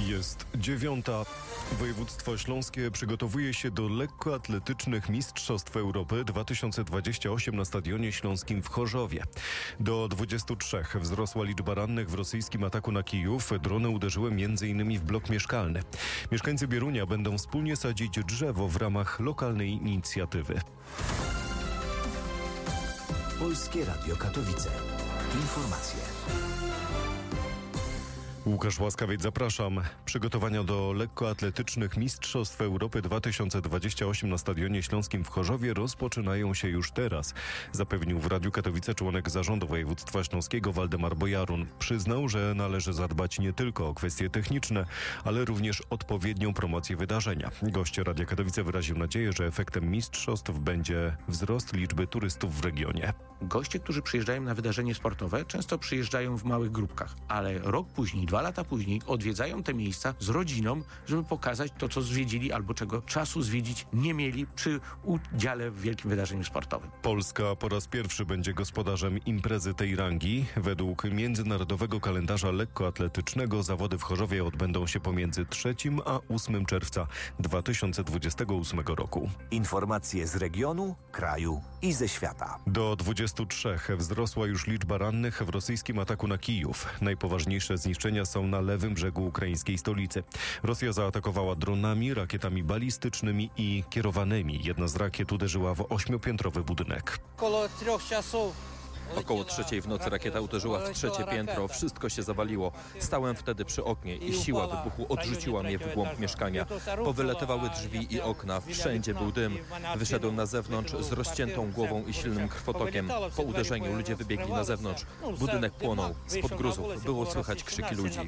Jest 9:00. Województwo śląskie przygotowuje się do lekkoatletycznych Mistrzostw Europy 2028 na Stadionie Śląskim w Chorzowie. Do 23 wzrosła liczba rannych w rosyjskim ataku na Kijów. Drony uderzyły m.in. w blok mieszkalny. Mieszkańcy Bierunia będą wspólnie sadzić drzewo w ramach lokalnej inicjatywy. Polskie Radio Katowice. Informacje. Łukasz Łaskawiec, zapraszam. Przygotowania do lekkoatletycznych Mistrzostw Europy 2028 na Stadionie Śląskim w Chorzowie rozpoczynają się już teraz, zapewnił w Radiu Katowice członek zarządu województwa śląskiego Waldemar Bojarun. Przyznał, że należy zadbać nie tylko o kwestie techniczne, ale również odpowiednią promocję wydarzenia. Gość Radia Katowice wyraził nadzieję, że efektem mistrzostw będzie wzrost liczby turystów w regionie. Goście, którzy przyjeżdżają na wydarzenie sportowe, często przyjeżdżają w małych grupkach, ale rok później, 2 lata później odwiedzają te miejsca z rodziną, żeby pokazać to, co zwiedzili albo czego czasu zwiedzić nie mieli przy udziale w wielkim wydarzeniu sportowym. Polska po raz pierwszy będzie gospodarzem imprezy tej rangi. Według międzynarodowego kalendarza lekkoatletycznego zawody w Chorzowie odbędą się pomiędzy 3 a 8 czerwca 2028 roku. Informacje z regionu, kraju i ze świata. Do 23 wzrosła już liczba rannych w rosyjskim ataku na Kijów. Najpoważniejsze zniszczenia są na lewym brzegu ukraińskiej stolicy. Rosja zaatakowała dronami, rakietami balistycznymi i kierowanymi. Jedna z rakiet uderzyła w 8-piętrowy budynek. Około 3:00 w nocy rakieta uderzyła w 3. piętro. Wszystko się zawaliło. Stałem wtedy przy oknie i siła wybuchu odrzuciła mnie w głąb mieszkania. Powylatywały drzwi i okna. Wszędzie był dym. Wyszedłem na zewnątrz z rozciętą głową i silnym krwotokiem. Po uderzeniu ludzie wybiegli na zewnątrz. Budynek płonął. Spod gruzów było słychać krzyki ludzi.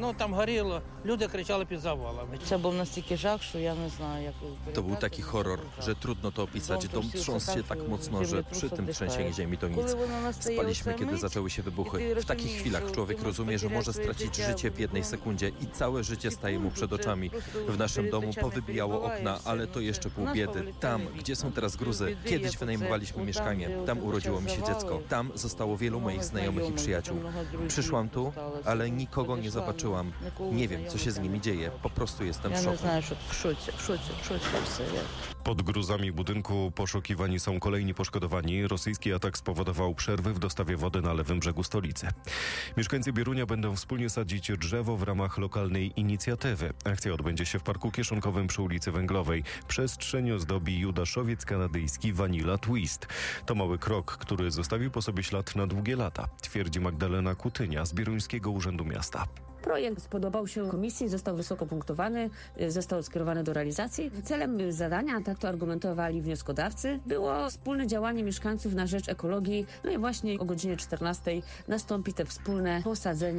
To był taki horror, że trudno to opisać. Dom trząsł się tak mocno, że przy tym trzęsieniu ziemi to nic. Spaliśmy, kiedy zaczęły się wybuchy. W takich chwilach człowiek rozumie, że może stracić życie w jednej sekundzie i całe życie staje mu przed oczami. W naszym domu powybijało okna, ale to jeszcze pół biedy. Tam, gdzie są teraz gruzy, kiedyś wynajmowaliśmy mieszkanie. Tam urodziło mi się dziecko. Tam zostało wielu moich znajomych i przyjaciół. Przyszłam tu, ale nikogo nie zobaczyłam. Nie wiem, co się z nimi dzieje. Po prostu jestem w szoku. Pod gruzami budynku poszukiwani są kolejni poszkodowani. Rosyjski atak spowodował przerwy w dostawie wody na lewym brzegu stolicy. Mieszkańcy Bierunia będą wspólnie sadzić drzewo w ramach lokalnej inicjatywy. Akcja odbędzie się w Parku Kieszonkowym przy ulicy Węglowej. Przestrzeń ozdobi judaszowiec kanadyjski Vanilla Twist. To mały krok, który zostawił po sobie ślad na długie lata, twierdzi Magdalena Kutynia z Bieruńskiego Urzędu Miasta. Projekt spodobał się komisji, został wysoko punktowany, został skierowany do realizacji. Celem zadania, tak to argumentowali wnioskodawcy, było wspólne działanie mieszkańców na rzecz ekologii. No i właśnie o godzinie 14 nastąpi te wspólne posadzenie